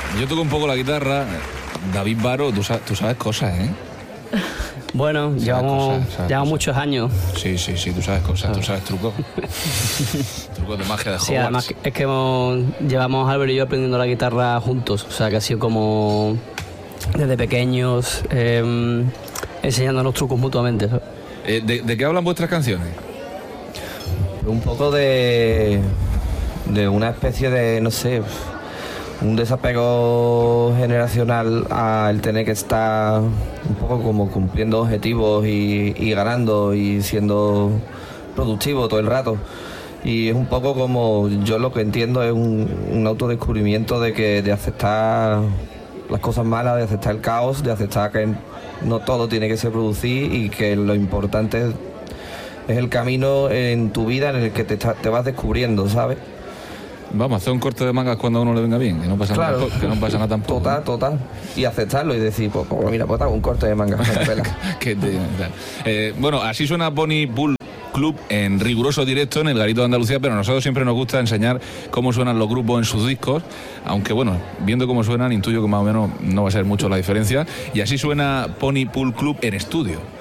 Yo toco un poco la guitarra. David Baro, tú sabes cosas, ¿eh? Bueno, llevamos muchos años. Sí, tú sabes cosas, tú sabes trucos. Trucos de magia de Hogwarts. Sí, además es que llevamos Álvaro y yo aprendiendo la guitarra juntos. O sea, que ha sido como desde pequeños, enseñándonos trucos mutuamente, ¿sabes? ¿De qué hablan vuestras canciones? Un poco de una especie de, no sé, un desapego generacional al tener que estar un poco como cumpliendo objetivos y ganando y siendo productivo todo el rato. Y es un poco como, yo lo que entiendo es un autodescubrimiento de aceptar las cosas malas, de aceptar el caos, de aceptar que no todo tiene que ser producir y que lo importante es el camino en tu vida en el que te vas descubriendo, ¿sabes? Vamos a hacer un corte de mangas cuando a uno le venga bien, que no pasa nada, que no pasa nada tampoco. Total. Y aceptarlo y decir, pues mira, pues hago un corte de mangas. Bueno, así suena Pony Pool Club en riguroso directo en el Garito de Andalucía, pero a nosotros siempre nos gusta enseñar cómo suenan los grupos en sus discos, aunque bueno, viendo cómo suenan, intuyo que más o menos no va a ser mucho la diferencia. Y así suena Pony Pool Club en estudio.